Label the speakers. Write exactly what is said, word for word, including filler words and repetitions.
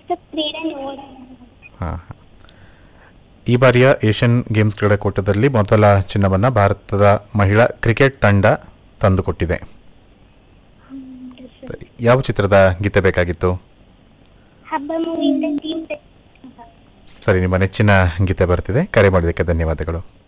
Speaker 1: So ಕ್ರೀಡೆ ನೋಡ.
Speaker 2: ಹಾಂ ಹಾಂ ಈ ಬಾರಿಯ ಏಷ್ಯನ್ ಗೇಮ್ಸ್ ಕ್ರೀಡಾಕೂಟದಲ್ಲಿ ಮೊದಲ ಚಿನ್ನವನ್ನು ಭಾರತದ ಮಹಿಳಾ ಕ್ರಿಕೆಟ್ ತಂಡ ತಂದುಕೊಟ್ಟಿದೆ. ಸರಿ, ಯಾವ ಚಿತ್ರದ ಗೀತೆ ಬೇಕಾಗಿತ್ತು?
Speaker 1: ಹಬ್ಬ ಮೂವಿಯಿಂದ ಟೀಮ್.
Speaker 2: ಸರಿ, ನಿಮ್ಮ ನೆಚ್ಚಿನ ಗೀತೆ ಬರ್ತಿದೆ. ಕರೆ ಮಾಡೋದಕ್ಕೆ ಧನ್ಯವಾದಗಳು.